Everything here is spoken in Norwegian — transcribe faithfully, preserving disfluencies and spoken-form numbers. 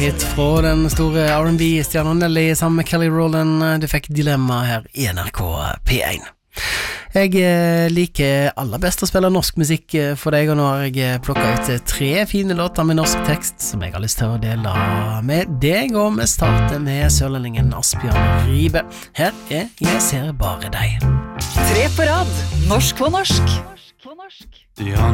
hit fra den store R and B-stjernen Nelly sammen med Kelly Rowland. Du fikk Dilemma her i N R K P one. Jeg liker aller best å spille norsk musikk for deg, og nå har jeg plukket ut tre fine låter med norsk tekst som jeg har lyst til å dele med deg, og vi starter med sørlendingen Asbjørn Ribe. Her er Jeg ser bare deg. Tre på rad, norsk på norsk. Ja.